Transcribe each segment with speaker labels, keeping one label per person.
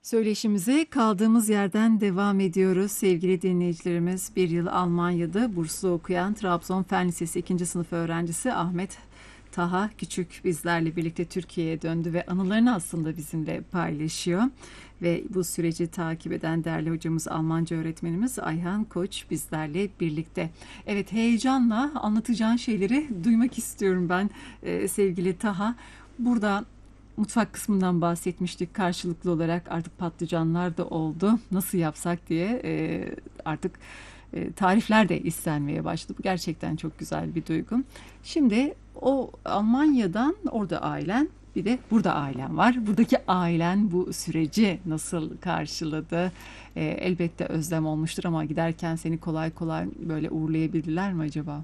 Speaker 1: Söyleşimize kaldığımız yerden devam ediyoruz. Sevgili dinleyicilerimiz, bir yıl Almanya'da burslu okuyan Trabzon Fen Lisesi 2. sınıf öğrencisi Ahmet Taha Küçük bizlerle birlikte Türkiye'ye döndü ve anılarını aslında bizimle paylaşıyor. Ve bu süreci takip eden değerli hocamız, Almanca öğretmenimiz Ayhan Koç bizlerle birlikte. Evet, heyecanla anlatacağın şeyleri duymak istiyorum ben sevgili Taha. Burada mutfak kısmından bahsetmiştik, karşılıklı olarak artık patlıcanlar da oldu. Nasıl yapsak diye artık tarifler de istenmeye başladı. Bu gerçekten çok güzel bir duygu. Şimdi o Almanya'dan, orada ailen, bir de burada ailen var. Buradaki ailen bu süreci nasıl karşıladı? Elbette özlem olmuştur ama giderken seni kolay kolay böyle uğurlayabildiler mi acaba?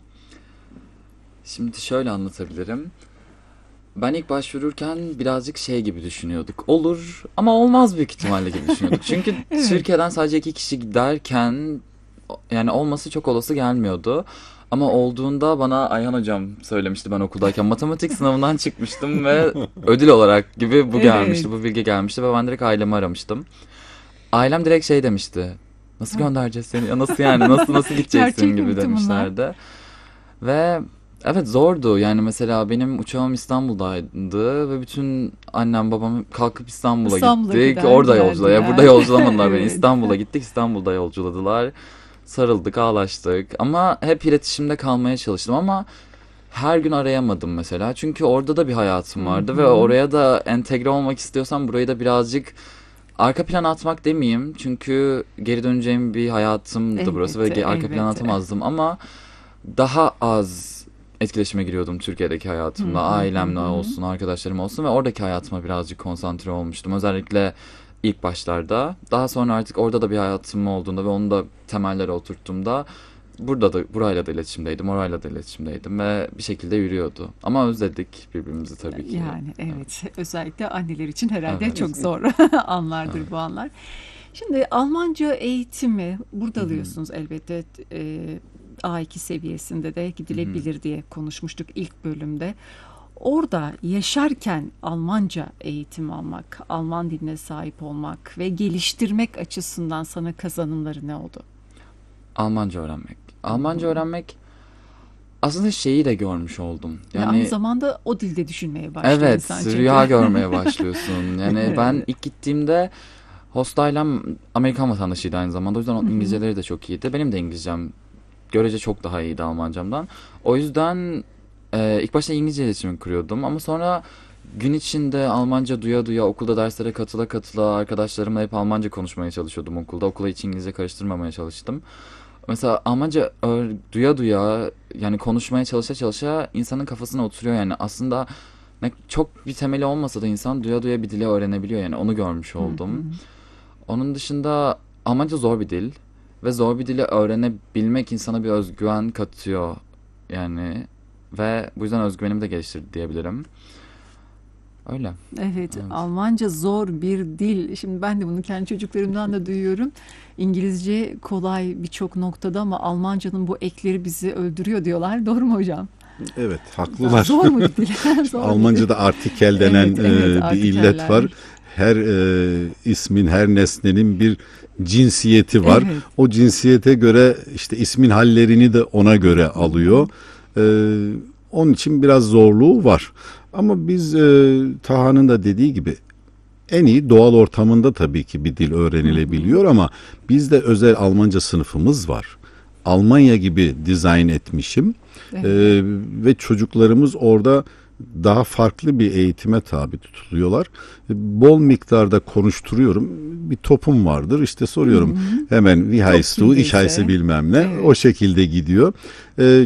Speaker 2: Şimdi şöyle anlatabilirim. Ben ilk başvururken birazcık şey gibi düşünüyorduk. Olur ama olmaz büyük ihtimalle gibi düşünüyorduk. Çünkü
Speaker 1: Evet.
Speaker 2: Türkiye'den sadece 2 kişi giderken yani olması çok olası gelmiyordu. Ama olduğunda bana Ayhan hocam söylemişti ben okuldayken. Matematik sınavından çıkmıştım ve ödül olarak gibi bu gelmişti,
Speaker 1: Evet.
Speaker 2: bu bilgi gelmişti ve ben direkt ailemi aramıştım. Ailem direkt şey demişti. Nasıl
Speaker 1: Ha.
Speaker 2: göndereceğiz seni? Ya nasıl yani? Nasıl gideceksin
Speaker 1: Gerçek
Speaker 2: gibi
Speaker 1: mi bütün bunlar?
Speaker 2: demişlerdi. Ve evet zordu. Yani mesela benim uçağım İstanbul'daydı ve bütün annem babam kalkıp İstanbul'a
Speaker 1: İstanbul'a
Speaker 2: gittik. Orada
Speaker 1: giderlerdi
Speaker 2: yolculadılar. Burada
Speaker 1: yani.
Speaker 2: yolculamadılar beni.
Speaker 1: Evet.
Speaker 2: İstanbul'a gittik. İstanbul'da yolculadılar. Sarıldık, ağlaştık. Ama hep iletişimde kalmaya çalıştım ama her gün arayamadım mesela. Çünkü orada da bir
Speaker 1: Hı
Speaker 2: hayatım vardı ve
Speaker 1: hı.
Speaker 2: oraya da entegre olmak istiyorsam burayı da birazcık arka plan atmak demeyeyim. Çünkü geri döneceğim bir hayatımdı burası ve
Speaker 1: Elbette,
Speaker 2: arka plan
Speaker 1: elbette.
Speaker 2: atamazdım ama daha az etkileşime giriyordum Türkiye'deki
Speaker 1: Hı
Speaker 2: hayatımla,
Speaker 1: hı hı
Speaker 2: ailemle
Speaker 1: hı.
Speaker 2: olsun, arkadaşlarım olsun ve oradaki hayatıma birazcık konsantre olmuştum. Özellikle ilk başlarda. Daha sonra artık orada da bir hayatım olduğunda ve onu da temelleri oturttuğumda burada da burayla da iletişimdeydim, orayla da iletişimdeydim ve bir şekilde yürüyordu. Ama özledik birbirimizi tabii ki.
Speaker 1: Yani
Speaker 2: Evet,
Speaker 1: evet, özellikle anneler için herhalde
Speaker 2: evet,
Speaker 1: çok zor anlardır
Speaker 2: evet.
Speaker 1: bu anlar. Şimdi Almanca eğitimi burada
Speaker 2: Hı hı,
Speaker 1: alıyorsunuz elbette. A2 seviyesinde de
Speaker 2: hı hı.
Speaker 1: gidilebilir diye konuşmuştuk ilk bölümde. Orada yaşarken Almanca eğitim almak, Alman diline sahip olmak ve geliştirmek açısından sana kazanımları ne oldu?
Speaker 2: Almanca öğrenmek.
Speaker 1: Hı
Speaker 2: Almanca
Speaker 1: hı.
Speaker 2: öğrenmek aslında şeyi de görmüş oldum.
Speaker 1: Ve aynı
Speaker 2: Yani
Speaker 1: zamanda o dilde düşünmeye başlıyor
Speaker 2: evet,
Speaker 1: insan çünkü.
Speaker 2: rüya görmeye başlıyorsun. Yani ben
Speaker 1: Evet.
Speaker 2: ilk gittiğimde host ailem Amerikan vatandaşıydı aynı zamanda. O yüzden
Speaker 1: Hı
Speaker 2: onun
Speaker 1: hı.
Speaker 2: İngilizceleri de çok iyiydi. Benim de İngilizcem görece çok daha iyiydi Almancamdan. O yüzden ilk başta İngilizce iletişim kuruyordum. Ama sonra gün içinde Almanca duya duya okulda derslere katıla katıla arkadaşlarımla hep Almanca konuşmaya çalışıyordum okulda. Okula hiç İngilizce karıştırmamaya çalıştım. Mesela Almanca duya duya yani konuşmaya çalışa çalışa insanın kafasına oturuyor yani aslında çok bir temeli olmasa da insan duya duya bir dili öğrenebiliyor yani onu görmüş
Speaker 1: Hı hı.
Speaker 2: oldum. Onun dışında Almanca zor bir dil ve zor bir dili öğrenebilmek insana bir özgüven katıyor yani ve bu yüzden özgüvenimi de geliştirdi diyebilirim. Öyle.
Speaker 1: Evet,
Speaker 2: Evet.
Speaker 1: Almanca zor bir dil. Şimdi ben de bunu kendi çocuklarımdan da duyuyorum. İngilizce kolay birçok noktada ama Almanca'nın bu ekleri bizi öldürüyor diyorlar. Doğru mu hocam?
Speaker 3: Evet, haklılar.
Speaker 1: Zor mu bir dil? Zor bir dil.
Speaker 3: Almanca'da artikel denen
Speaker 1: Evet, evet,
Speaker 3: bir illet var.
Speaker 1: artikeller.
Speaker 3: Her ismin, her nesnenin bir cinsiyeti var.
Speaker 1: Evet.
Speaker 3: O cinsiyete göre işte ismin hallerini de ona göre
Speaker 1: Hı hı.
Speaker 3: alıyor. Onun için biraz zorluğu var. Ama biz Taha'nın da dediği gibi en iyi doğal ortamında tabii ki bir dil
Speaker 1: Hı hı.
Speaker 3: öğrenilebiliyor ama bizde özel Almanca sınıfımız var. Almanya gibi dizayn etmişim.
Speaker 1: Evet.
Speaker 3: Ve çocuklarımız orada daha farklı bir eğitime tabi tutuluyorlar. Bol miktarda konuşturuyorum. Bir topum vardır. İşte
Speaker 1: Hı
Speaker 3: soruyorum
Speaker 1: hı.
Speaker 3: hemen wie
Speaker 1: Top
Speaker 3: heißt du, ich heiße
Speaker 1: kimdeyse.
Speaker 3: bilmem ne. O
Speaker 1: Evet.
Speaker 3: şekilde gidiyor.